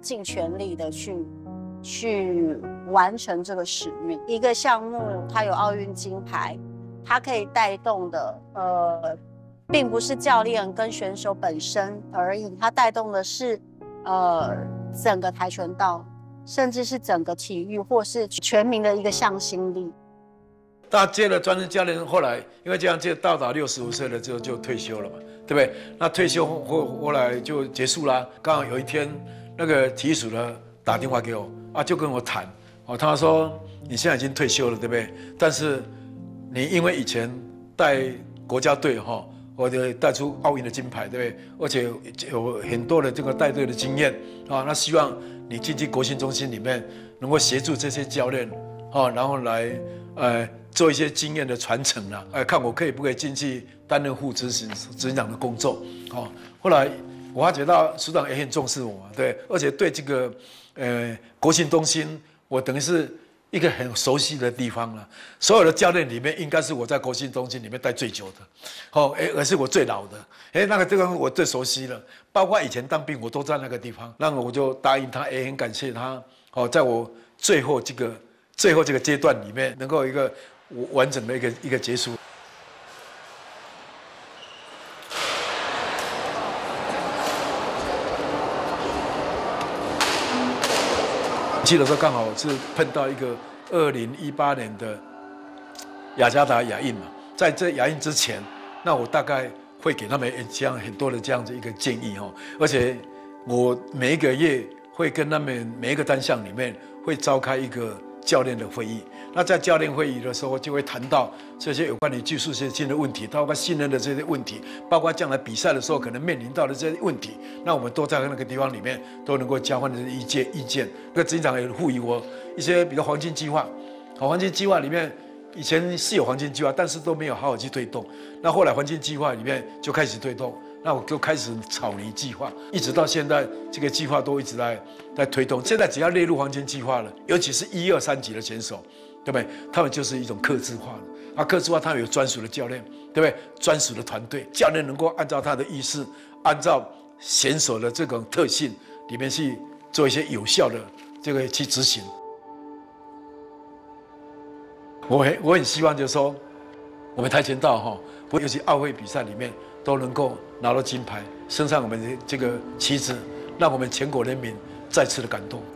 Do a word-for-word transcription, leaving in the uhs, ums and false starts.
尽全力的去去完成这个使命。一个项目它有奥运金牌，它可以带动的呃，并不是教练跟选手本身而已，它带动的是呃整个跆拳道，甚至是整个体育或是全民的一个向心力。 他接了专职教练，后来因为这样，就到达六十五岁了之后就退休了嘛，对不对？那退休后后来就结束啦。刚好有一天，那个体育署的打电话给我啊，就跟我谈哦，他说你现在已经退休了，对不对？但是你因为以前带国家队哈，或者带出奥运的金牌，对不对？而且有很多的这个带队的经验啊，那希望你进去国训中心里面，能够协助这些教练啊，然后来呃。做一些经验的传承啦，呃，看我可以不可以进去担任副执行执行长的工作，哦。后来我发觉到署长也很重视我，对，而且对这个呃国训中心，我等于是一个很熟悉的地方了。所有的教练里面，应该是我在国训中心里面待最久的，哦，哎，而是我最老的，哎，那个地方我最熟悉了，包括以前当兵我都在那个地方，那我就答应他，也很感谢他，哦，在我最后这个最后这个阶段里面，能够有一个。完整的一个一个结束。去的时候刚好是碰到一个二零一八年的雅加达亚运嘛，在这亚运之前，那我大概会给他们这样很多的这样子一个建议哈，而且我每一个月会跟他们每一个单项里面会召开一个教练的会议。那在教练会议的时候，就会谈到这些有关于技术性的问题，包括信任的这些问题，包括将来比赛的时候可能面临到的这些问题。那我们都在那个地方里面都能够交换的意见意见。那个执行长也赋予我一些比较黄金计划，好，黄金计划里面以前是有黄金计划，但是都没有好好去推动。那后来黄金计划里面就开始推动。那我就开始草拟计划，一直到现在，这个计划都一直在在推动。现在只要列入黄金计划了，尤其是一二三级的选手，对不对？他们就是一种客制化的。啊，客制化他们有专属的教练，对不对？专属的团队，教练能够按照他的意思，按照选手的这种特性里面去做一些有效的这个去执行。我很我很希望就是说，我们跆拳道哈，尤其奥会比赛里面。都能够拿到金牌，升上我们的这个旗帜，让我们全国人民再次的感动。